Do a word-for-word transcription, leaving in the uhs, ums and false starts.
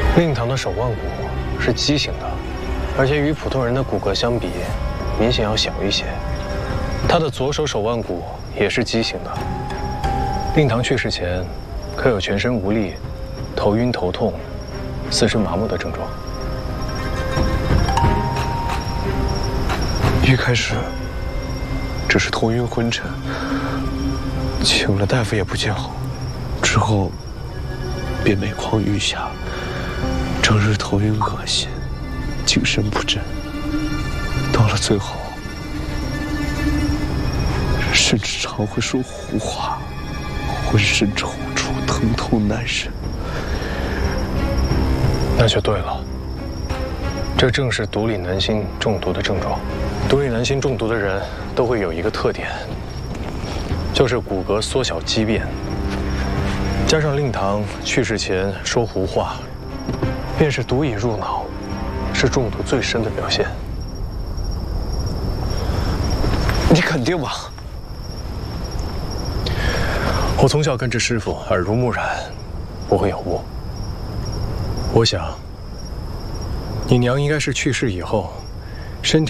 令堂的手腕骨是畸形的，而且与普通人的骨骼相比，明显要小一些。他的左手手腕骨也是畸形的。令堂去世前，可有全身无力、头晕头痛、四肢麻木的症状。 一开始只是头晕昏沉，请了大夫也不见好，之后便每况愈下，整日头晕恶心，精神不振，到了最后，甚至常会说胡话，浑身抽搐，疼痛难忍。 那就对了，这正是毒理南星中毒的症状。毒理南星中毒的人都会有一个特点，就是骨骼缩小畸变。加上令堂去世前说胡话，便是毒已入脑，是中毒最深的表现。 你肯定吗？ 我从小跟着师傅，耳濡目染，不会有误。我想，你娘应该是去世以后，身体